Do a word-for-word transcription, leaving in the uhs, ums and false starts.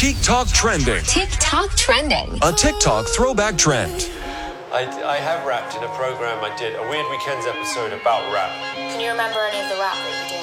TikTok trending. TikTok trending. A TikTok throwback trend. I, I have rapped in a program I did, a Weird Weekends episode about rap. Can you remember any of the rap that you did?